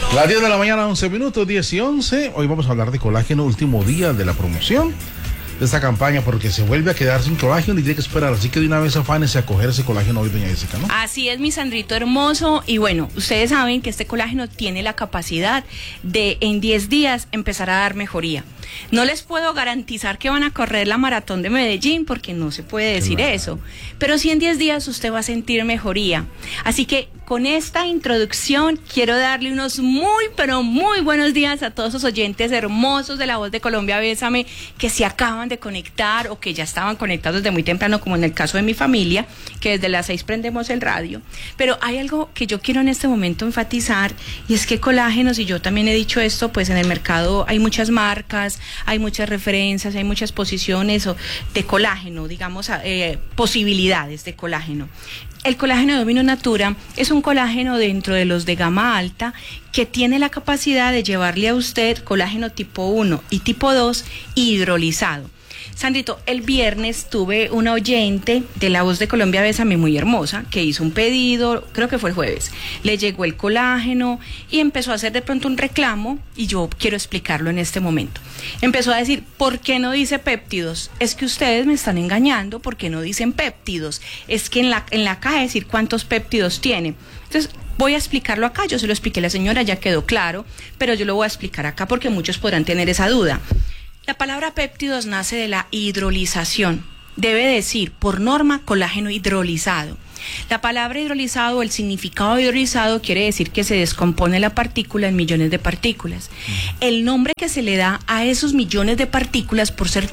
Las 10 de la mañana, 11 minutos, 10 y 11. Hoy vamos a hablar de colágeno, último día de la promoción de esta campaña, porque se vuelve a quedar sin colágeno y tiene que esperar. Así que de una vez afánese a coger ese colágeno hoy, doña Jessica, ¿no? Así es, mi Sandrito hermoso. Y bueno, ustedes saben que este colágeno tiene la capacidad de en 10 días empezar a dar mejoría. No les puedo garantizar que van a correr la maratón de Medellín, porque no se puede decir eso. Pero sí en 10 días usted va a sentir mejoría. Así que con esta introducción quiero darle unos pero muy buenos días a todos los oyentes hermosos de La Voz de Colombia Bésame, que se acaban de conectar o que ya estaban conectados desde muy temprano, como en el caso de mi familia, que desde las 6 prendemos el radio. Pero hay algo que yo quiero en este momento enfatizar, y es que colágenos, y yo también he dicho esto, pues en el mercado hay muchas marcas, hay muchas referencias, hay muchas posiciones de colágeno, digamos, posibilidades de colágeno. El colágeno de Dominus Natura es un colágeno dentro de los de gama alta que tiene la capacidad de llevarle a usted colágeno tipo 1 y tipo 2 hidrolizado. Sandrito, el viernes tuve una oyente de La Voz de Colombia Bésame muy hermosa que hizo un pedido, creo que fue el jueves, le llegó el colágeno y empezó a hacer de pronto un reclamo, y yo quiero explicarlo en este momento. Empezó a decir, ¿por qué no dice péptidos? Es que ustedes me están engañando, ¿por qué no dicen péptidos? Es que en la caja decir cuántos péptidos tiene. Entonces, voy a explicarlo acá, yo se lo expliqué a la señora, ya quedó claro, pero yo lo voy a explicar acá porque muchos podrán tener esa duda. La palabra péptidos nace de la hidrolización. Debe decir, por norma, colágeno hidrolizado. La palabra hidrolizado, el significado de hidrolizado, quiere decir que se descompone la partícula en millones de partículas. El nombre que se le da a esos millones de partículas, por ser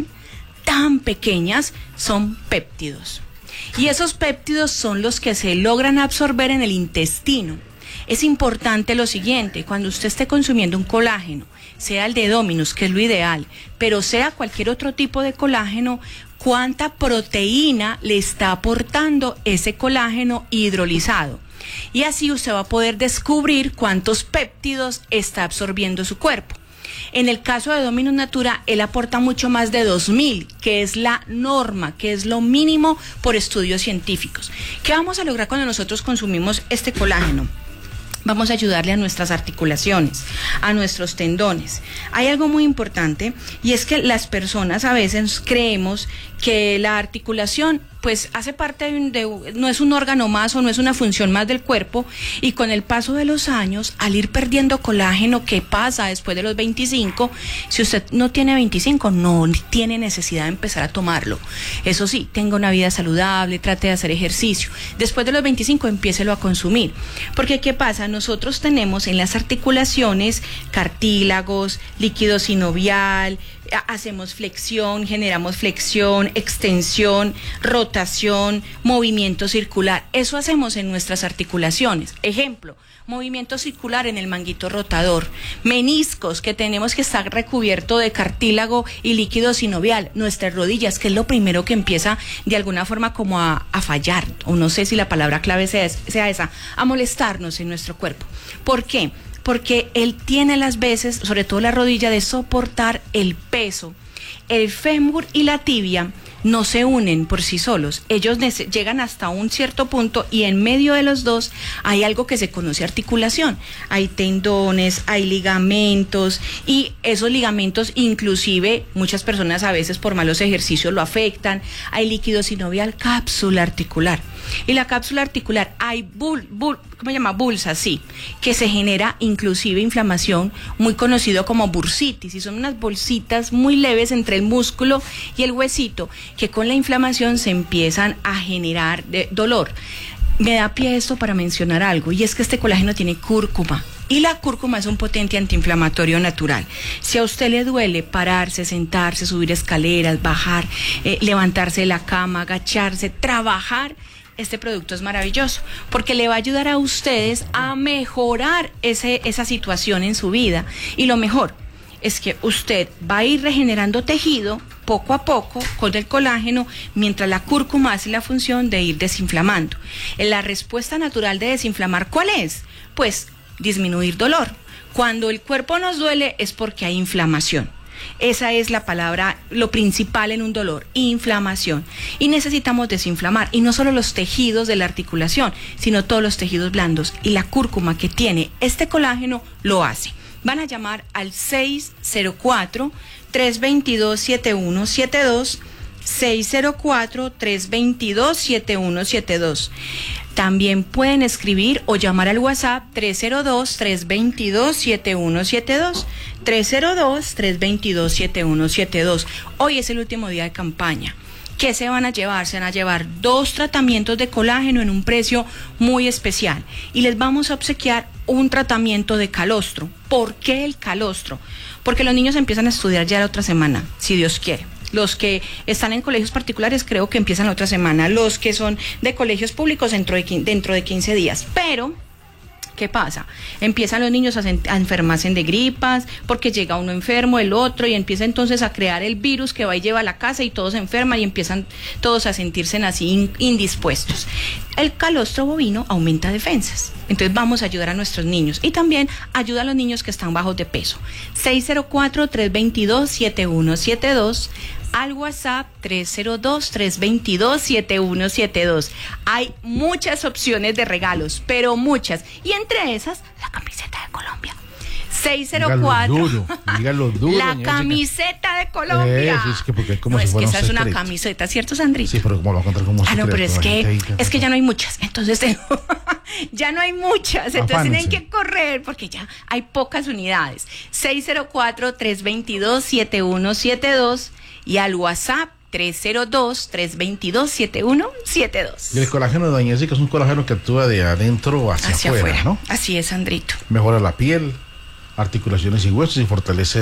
tan pequeñas, son péptidos. Y esos péptidos son los que se logran absorber en el intestino. Es importante lo siguiente, cuando usted esté consumiendo un colágeno, sea el de Dominus, que es lo ideal, pero sea cualquier otro tipo de colágeno, cuánta proteína le está aportando ese colágeno hidrolizado. Y así usted va a poder descubrir cuántos péptidos está absorbiendo su cuerpo. En el caso de Dominus Natura, él aporta mucho más de 2000, que es la norma, que es lo mínimo por estudios científicos. ¿Qué vamos a lograr cuando nosotros consumimos este colágeno? Vamos a ayudarle a nuestras articulaciones, a nuestros tendones. Hay algo muy importante, y es que las personas a veces creemos que la articulación pues hace parte no es un órgano más o no es una función más del cuerpo, y con el paso de los años, al ir perdiendo colágeno, ¿qué pasa después de los 25? Si usted no tiene 25, no tiene necesidad de empezar a tomarlo. Eso sí, tenga una vida saludable, trate de hacer ejercicio. Después de los 25, empiécelo a consumir. Porque ¿qué pasa? Nosotros tenemos en las articulaciones cartílagos, líquido sinovial, hacemos flexión, generamos flexión, extensión, rotación, movimiento circular. Eso hacemos en nuestras articulaciones. Ejemplo, movimiento circular en el manguito rotador. Meniscos, que tenemos que estar recubierto de cartílago y líquido sinovial. Nuestras rodillas, que es lo primero que empieza de alguna forma como a fallar, o no sé si la palabra clave sea esa, a molestarnos en nuestro cuerpo. ¿Por qué? Porque él tiene las veces, sobre todo la rodilla, de soportar el peso. El fémur y la tibia no se unen por sí solos. Ellos llegan hasta un cierto punto, y en medio de los dos hay algo que se conoce articulación. Hay tendones, hay ligamentos, y esos ligamentos inclusive muchas personas a veces por malos ejercicios lo afectan. Hay líquido sinovial, cápsula articular. Y la cápsula articular hay ¿cómo se llama? Bulsa, sí, que se genera inclusive inflamación, muy conocido como bursitis, y son unas bolsitas muy leves entre el músculo y el huesito, que con la inflamación se empiezan a generar dolor. Me da pie esto para mencionar algo, y es que este colágeno tiene cúrcuma. Y la cúrcuma es un potente antiinflamatorio natural. Si a usted le duele pararse, sentarse, subir escaleras, bajar, levantarse de la cama, agacharse, trabajar, este producto es maravilloso, porque le va a ayudar a ustedes a mejorar esa situación en su vida. Y lo mejor es que usted va a ir regenerando tejido poco a poco con el colágeno, mientras la cúrcuma hace la función de ir desinflamando. La respuesta natural de desinflamar, ¿cuál es? Pues disminuir dolor. Cuando el cuerpo nos duele es porque hay inflamación. Esa es la palabra, lo principal en un dolor, inflamación. Y necesitamos desinflamar, y no solo los tejidos de la articulación, sino todos los tejidos blandos. Y la cúrcuma que tiene este colágeno lo hace. Van a llamar al 604-322-7172, 604-322-7172. También pueden escribir o llamar al WhatsApp 302-322-7172, 302-322-7172. Hoy es el último día de campaña. ¿Qué se van a llevar? Se van a llevar 2 tratamientos de colágeno en un precio muy especial. Y les vamos a obsequiar un tratamiento de calostro. ¿Por qué el calostro? Porque los niños empiezan a estudiar ya la otra semana, si Dios quiere. Los que están en colegios particulares creo que empiezan la otra semana. Los que son de colegios públicos dentro de 15 días. Pero ¿qué pasa? Empiezan los niños a enfermarse de gripas, porque llega uno enfermo, el otro, y empieza entonces a crear el virus que va y lleva a la casa y todos se enferman y empiezan todos a sentirse así indispuestos. El calostro bovino aumenta defensas. Entonces vamos a ayudar a nuestros niños y también ayuda a los niños que están bajos de peso. 604-322-7172, al WhatsApp 302-322-7172. Hay muchas opciones de regalos, pero muchas. Y entre esas, la camiseta de Colombia. 604. Dígalo duro, la camiseta de Colombia. Es que porque es como no, si es que fuera esa un es una secreto. camiseta, ¿cierto, Sandrita? Sí, pero como lo va a contar como no, pero es que ya no hay hay muchas, entonces ya no hay muchas, entonces Afánense. tienen que correr porque ya hay pocas unidades. 604-322-7172 y al WhatsApp 302-322-7172. Y el colágeno de doña Jessica es un colágeno que actúa de adentro hacia afuera, ¿no? Así es, Sandrito. Mejora la piel, articulaciones y huesos y fortalece